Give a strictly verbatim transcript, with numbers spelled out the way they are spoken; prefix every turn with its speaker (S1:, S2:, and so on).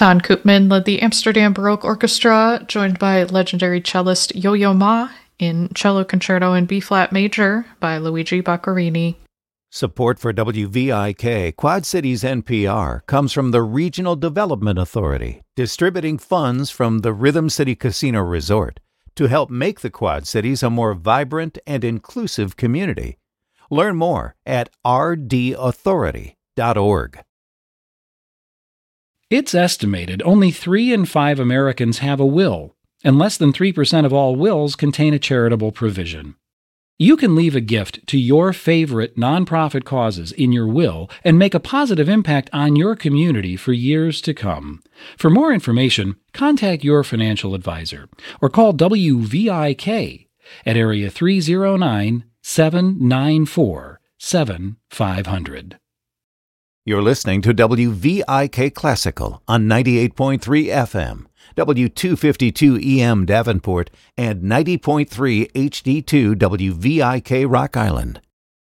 S1: Don Koopman led the Amsterdam Baroque Orchestra, joined by legendary cellist Yo-Yo Ma in Cello Concerto in B-flat major by Luigi Boccherini.
S2: Support for W V I K Quad Cities N P R comes from the Regional Development Authority, distributing funds from the Rhythm City Casino Resort to help make the Quad Cities a more vibrant and inclusive community. Learn more at r d authority dot org.
S3: It's estimated only three in five Americans have a will, and less than three percent of all wills contain a charitable provision. You can leave a gift to your favorite nonprofit causes in your will and make a positive impact on your community for years to come. For more information, contact your financial advisor or call W V I K at area three oh nine, seven nine four, seven five zero zero.
S2: You're listening to W V I K Classical on ninety-eight point three F M, W two fifty-two E M Davenport, and ninety point three H D two W V I K Rock Island.